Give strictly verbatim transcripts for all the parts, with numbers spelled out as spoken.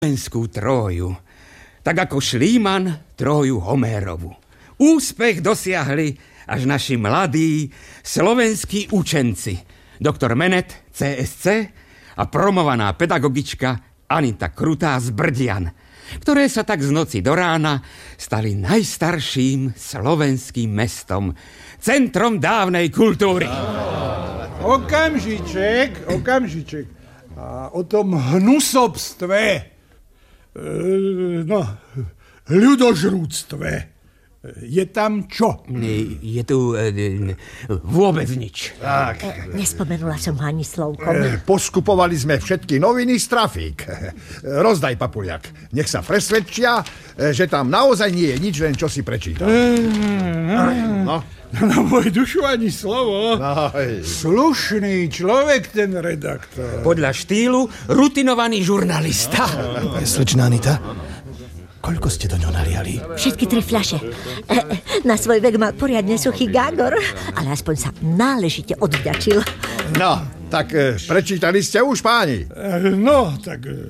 slovenskú Tróju, tak ako Šlíman Tróju Homérovu. Úspech dosiahli až naši mladí slovenskí učenci, doktor Menet, cé es cé a promovaná pedagogička Anita Krutá z Brdian, ktoré sa tak z noci do rána stali najstarším slovenským mestom, centrom dávnej kultúry. Okamžiček, okamžiček. A o tom hnusobstve, e, no, ľudožrúctve, je tam čo? Je tu e, vôbec nič. Tak. Nespomenula som ho ani slovkom. E, poskupovali sme všetky noviny z trafík. Rozdaj, Papuliak. Nech sa presvedčia, že tam naozaj nie je nič, len čo si prečítal. No. Na môj dušu ani slovo. Aj. Slušný človek, ten redaktor. Podľa štýlu rutinovaný žurnalista. Slečná Anita, koľko ste do ňo naliali? Všetky tri fľaše. Na svoj vek mal poriadne suchý gágor, ale aspoň sa náležite odvďačil. No, tak e, prečítali ste už, páni? No, tak e, e,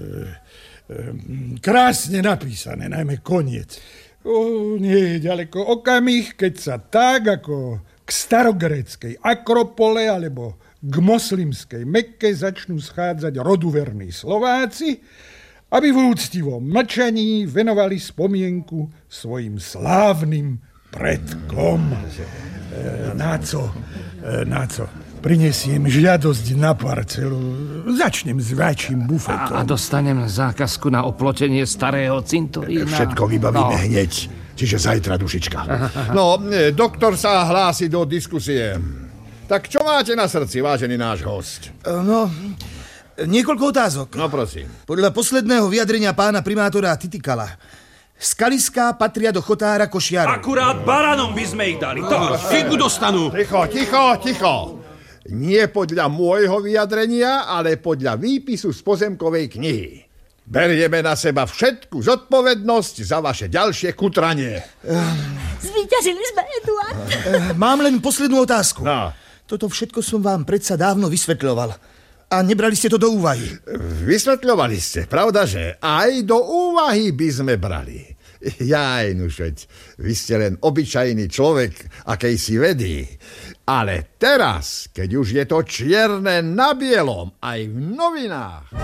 krásne napísané, najmä koniec. O, nie je ďaleko okamih, keď sa tak ako k starogréckej Akropole alebo k moslimskej Mekke začnú schádzať roduverní Slováci, aby v úctivom mlčaní venovali spomienku svojim slávnym predkom. E, Náco, e, Náco, prinesiem žiadosť na parcelu. Začnem s väčším bufetom. A, a dostanem zákazku na oplotenie starého cintorína. Všetko vybavíme no. hneď. Čiže zajtra, dušička. No, doktor sa hlási do diskusie. Tak čo máte na srdci, vážený náš host? No, niekoľko otázok. No, prosím. Podľa posledného vyjadrenia pána primátora Titikala, skaliská patria do chotára Košiarov. Akurát baranom by sme ich dali. To figu dostanú. Ticho, ticho, ticho. Nie podľa môjho vyjadrenia, ale podľa výpisu z pozemkovej knihy. Berieme na seba všetku zodpovednosť za vaše ďalšie kutranie. Zvíťazili sme, Eduard. Mám len poslednú otázku. No. Toto všetko som vám predsa dávno vysvetľoval. A nebrali ste to do úvahy. Vysvetľovali ste, pravda, že aj do úvahy by sme brali. Jaj, nušeť, vy ste len obyčajný človek akejsi vedy. Ale teraz, keď už je to čierne na bielom aj v novinách...